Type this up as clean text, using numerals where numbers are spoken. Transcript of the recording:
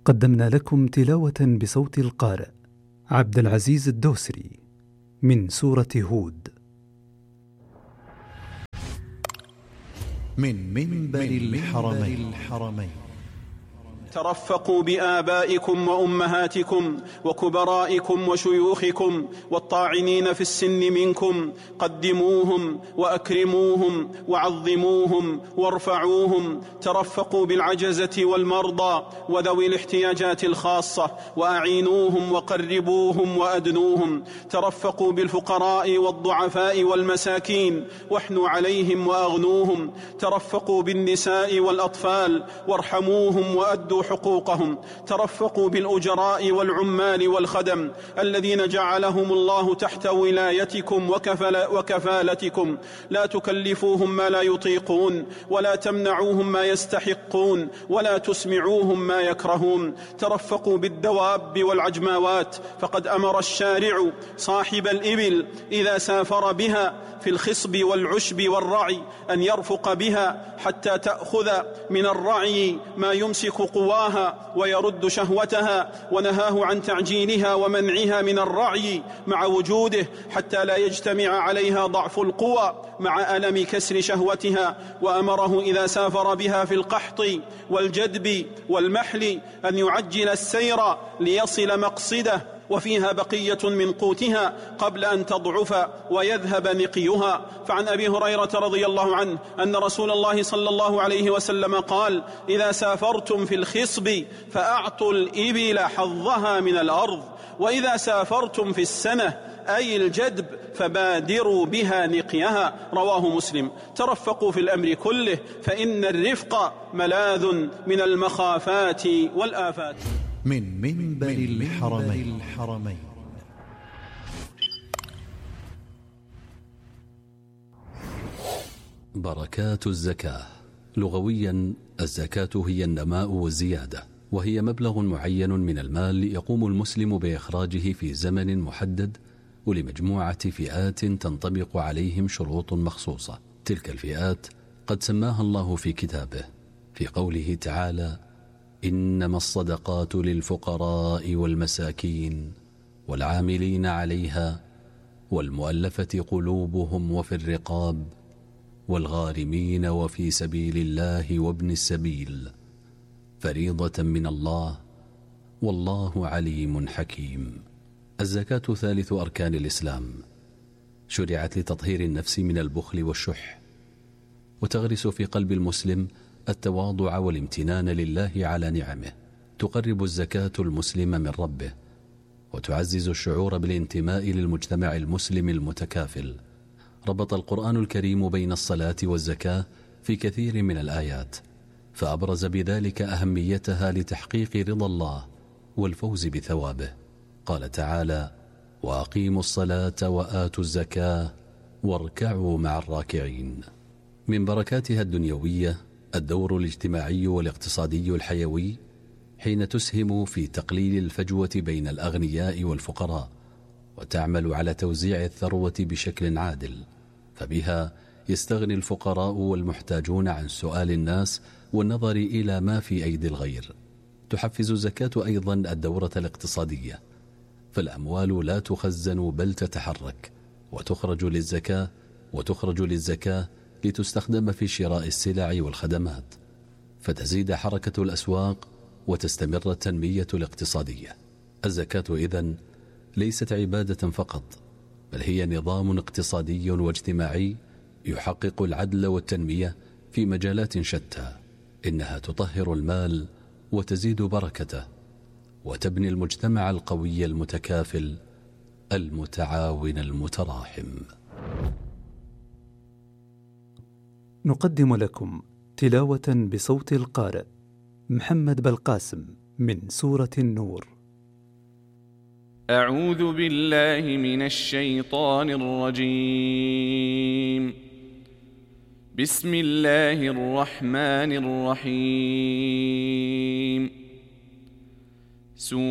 قدمنا لكم تلاوة بصوت القارئ عبد العزيز الدوسري من سورة هود. من منبر الحرمين. ترفقوا بآبائكم وأمهاتكم وكبرائكم وشيوخكم والطاعنين في السن منكم، قدموهم وأكرموهم وعظموهم وارفعوهم. ترفقوا بالعجزة والمرضى وذوي الاحتياجات الخاصة وأعينوهم وقربوهم وأدنوهم. ترفقوا بالفقراء والضعفاء والمساكين واحنوا عليهم وأغنوهم. ترفقوا بالنساء والأطفال وارحموهم وأدوا حقوقهم. ترفقوا بالأجراء والعمال والخدم الذين جعلهم الله تحت ولايتكم وكفالتكم. لا تكلفوهم ما لا يطيقون، ولا تمنعوهم ما يستحقون، ولا تسمعوهم ما يكرهون. ترفقوا بالدواب والعجماوات، فقد أمر الشارع صاحب الإبل إذا سافر بها في الخصب والعشب والرعي أن يرفق بها حتى تأخذ من الرعي ما يمسك قواها ويرد شهوتها، ونهاه عن تعجيلها ومنعها من الرعي مع وجوده حتى لا يجتمع عليها ضعف القوى مع ألم كسر شهوتها. وأمره إذا سافر بها في القحط والجدب والمحل أن يعجل السير ليصل مقصده وفيها بقية من قوتها قبل أن تضعف ويذهب نقيها. فعن أبي هريرة رضي الله عنه أن رسول الله صلى الله عليه وسلم قال: إذا سافرتم في الخصب فأعطوا الإبل حظها من الأرض، وإذا سافرتم في السنة أي الجدب فبادروا بها نقيها. رواه مسلم. ترفقوا في الأمر كله، فإن الرفق ملاذ من المخافات والآفات. من منبر الحرمين. بركات الزكاة. لغويا الزكاة هي النماء والزيادة، وهي مبلغ معين من المال يقوم المسلم بإخراجه في زمن محدد ولمجموعة فئات تنطبق عليهم شروط مخصوصة. تلك الفئات قد سماها الله في كتابه في قوله تعالى: إنما الصدقات للفقراء والمساكين والعاملين عليها والمؤلفة قلوبهم وفي الرقاب والغارمين وفي سبيل الله وابن السبيل فريضة من الله والله عليم حكيم. الزكاة ثالث أركان الإسلام، شرعت لتطهير النفس من البخل والشح، وتغرس في قلب المسلم التواضع والامتنان لله على نعمه. تقرب الزكاة المسلم من ربه، وتعزز الشعور بالانتماء للمجتمع المسلم المتكافل. ربط القرآن الكريم بين الصلاة والزكاة في كثير من الآيات، فأبرز بذلك أهميتها لتحقيق رضا الله والفوز بثوابه. قال تعالى: وأقيموا الصلاة وآتوا الزكاة واركعوا مع الراكعين. من بركاتها الدنيوية الدور الاجتماعي والاقتصادي الحيوي، حين تسهم في تقليل الفجوة بين الأغنياء والفقراء، وتعمل على توزيع الثروة بشكل عادل، فبها يستغني الفقراء والمحتاجون عن سؤال الناس والنظر إلى ما في أيدي الغير. تحفز الزكاة أيضا الدورة الاقتصادية، فالأموال لا تخزن بل تتحرك وتخرج للزكاة لتستخدم في شراء السلع والخدمات، فتزيد حركة الأسواق وتستمر التنمية الاقتصادية. الزكاة إذن ليست عبادة فقط، بل هي نظام اقتصادي واجتماعي يحقق العدل والتنمية في مجالات شتى. إنها تطهر المال وتزيد بركته، وتبني المجتمع القوي المتكافل المتعاون المتراحم. نقدم لكم تلاوة بصوت القارئ محمد بالقاسم من سورة النور. أعوذ بالله من الشيطان الرجيم. بسم الله الرحمن الرحيم.